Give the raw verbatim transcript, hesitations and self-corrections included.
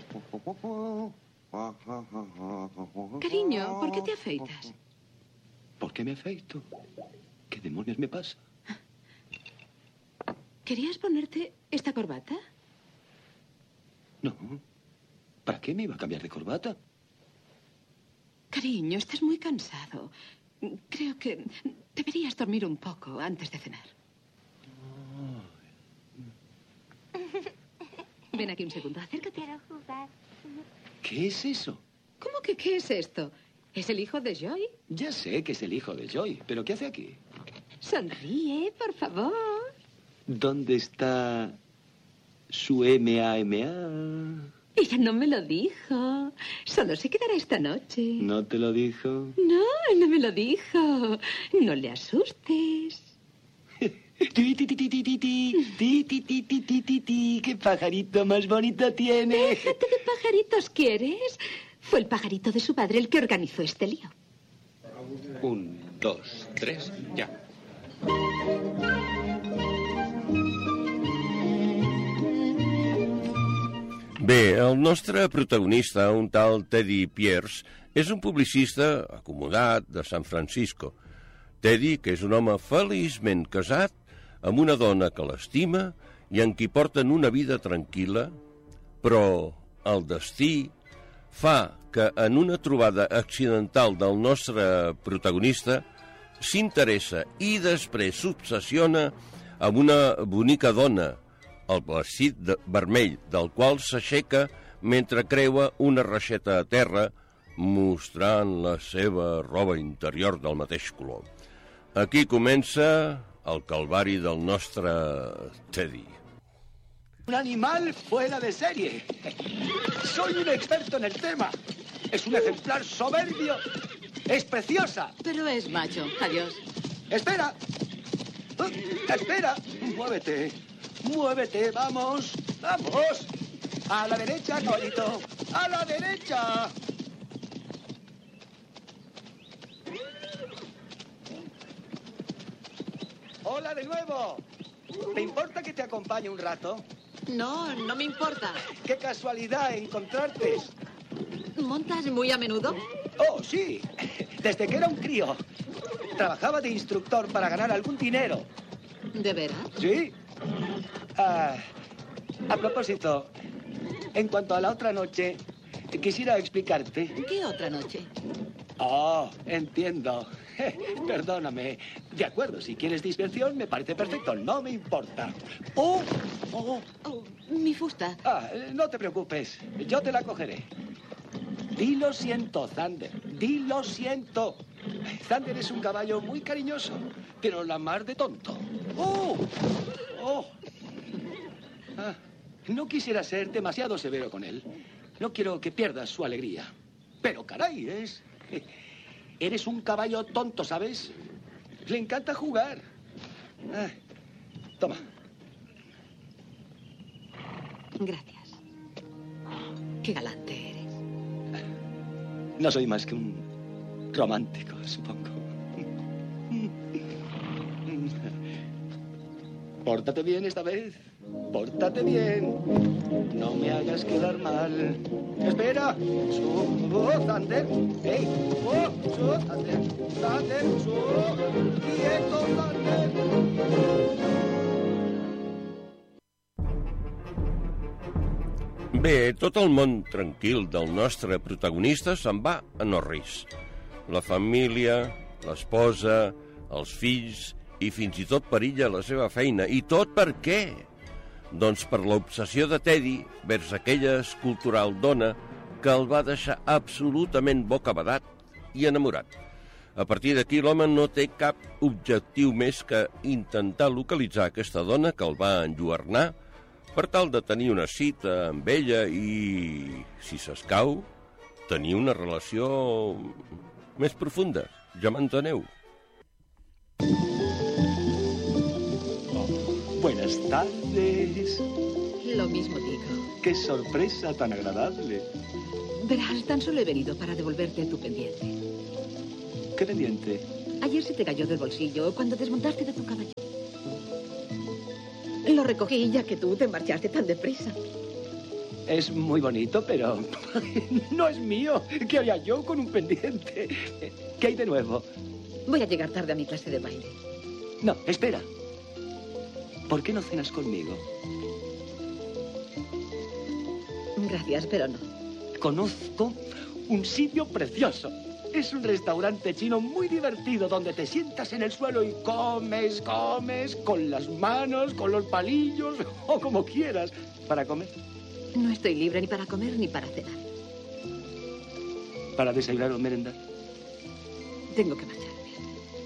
Cariño, ¿por qué te afeitas? ¿Por qué me afeito? ¿Qué demonios me pasa? ¿Querías ponerte esta corbata? No. ¿Para qué me iba a cambiar de corbata? Cariño, estás muy cansado. Creo que deberías dormir un poco antes de cenar. Ven aquí un segundo, acércate. Quiero jugar. ¿Qué es eso? ¿Cómo que qué es esto? ¿Es el hijo de Joy? Ya sé que es el hijo de Joy, pero ¿qué hace aquí? Sonríe, por favor. ¿Dónde está su M A M A? Ella no me lo dijo. Solo se quedará esta noche. ¿No te lo dijo? No, no me lo dijo. No le asustes. Ti, ti, ti, ti, ti, ti, ti, ti, ti, ti, ti, ti, ti. ¡Qué pajarito más bonito tiene! Déjate de pajaritos, ¿quieres? Fue el pajarito de su padre el que organizó este lío. Un, dos, tres, ya. Bé, el nostre protagonista, un tal Teddy Pierce, és un publicista acomodat de San Francisco. Teddy, que és un home feliçment casat, amb una dona que l'estima i en qui porten una vida tranquil·la, però el destí fa que en una trobada accidental del nostre protagonista s'interessa i després s'obsessiona amb una bonica dona, el vestit de vermell, del qual s'aixeca mentre creua una reixeta a terra, mostrant la seva roba interior del mateix color. Aquí comença el calvari del nostre Teddy. Un animal fuera de serie. Soy un experto en el tema. Es un ejemplar soberbio. Es preciosa. Pero es macho. Adiós. Espera. Uh, espera. Muévete. Muévete. Vamos. Vamos. A la derecha, caballito. A la derecha. Hola de nuevo. ¿Te importa que te acompañe un rato? No, no me importa. ¡Qué casualidad encontrarte! ¿Montas muy a menudo? Oh, sí. Desde que era un crío. Trabajaba de instructor para ganar algún dinero. ¿De veras? Sí. Ah, a propósito, en cuanto a la otra noche, quisiera explicarte. ¿Qué otra noche? Oh, entiendo. Perdóname. De acuerdo, si quieres diversión, me parece perfecto. No me importa. ¡Oh! ¡Oh! Oh, mi fusta. Ah, no te preocupes. Yo te la cogeré. Di lo siento, Thunder. Di lo siento. Thunder es un caballo muy cariñoso, pero la mar de tonto. ¡Oh! ¡Oh! Ah, no quisiera ser demasiado severo con él. No quiero que pierdas su alegría. Pero, caray, es... Eres un caballo tonto, ¿sabes? Le encanta jugar. Ah, toma. Gracias. Qué galante eres. No soy más que un romántico, supongo. Pórtate bien esta vez. Pórtate bien. No me hagas quedar mal. Espera. Su, oh, Thunder. Hey. Oh, su, Thunder. Thunder, su. Quieto, Thunder. Bé, tot el món tranquil del nostre protagonista se'n va a Norris. La família, l'esposa, els fills i fins i tot perilla la seva feina. I tot per què? Doncs per l'obsessió de Teddy vers aquella escultural dona que el va deixar absolutament bocabadat i enamorat. A partir d'aquí l'home no té cap objectiu més que intentar localitzar aquesta dona que el va enlluernar per tal de tenir una cita amb ella i, si s'escau, tenir una relació més profunda. Ja m'enteneu? Buenas tardes. Lo mismo digo. Qué sorpresa tan agradable. Verás, tan solo he venido para devolverte tu pendiente. ¿Qué pendiente? Ayer se te cayó del bolsillo cuando desmontaste de tu caballo. Lo recogí ya que tú te marchaste tan deprisa. Es muy bonito, pero no es mío. ¿Qué haría yo con un pendiente? ¿Qué hay de nuevo? Voy a llegar tarde a mi clase de baile. No, espera. ¿Por qué no cenas conmigo? Gracias, pero no. Conozco un sitio precioso. Es un restaurante chino muy divertido donde te sientas en el suelo y comes, comes, con las manos, con los palillos o como quieras, para comer. No estoy libre ni para comer ni para cenar. ¿Para desayunar o merendar? Tengo que marchar.